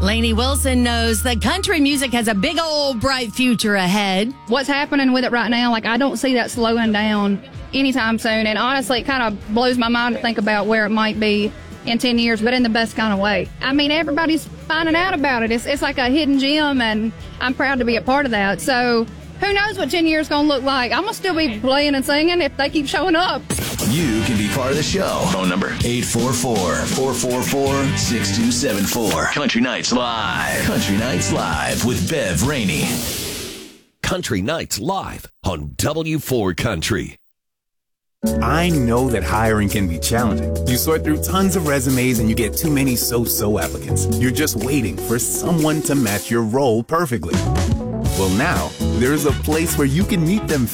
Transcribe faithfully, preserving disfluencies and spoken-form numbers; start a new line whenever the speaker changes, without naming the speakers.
Lainey Wilson knows that country music has a big old bright future ahead.
What's happening with it right now, like, I don't see that slowing down anytime soon. And honestly, it kind of blows my mind to think about where it might be in ten years, but in the best kind of way. I mean, everybody's finding out about it. It's, it's like a hidden gem, and I'm proud to be a part of that. So who knows what ten years is going to look like? I'm going to still be playing and singing if they keep showing up.
You can be part of the show. Phone number eight four four, four four four, six two seven four. Country Nights Live. Country Nights Live with Bev Rainey.
Country Nights Live on W four Country.
I know that hiring can be challenging. You sort through tons of resumes and you get too many so-so applicants. You're just waiting for someone to match your role perfectly. Well, now, there's a place where you can meet them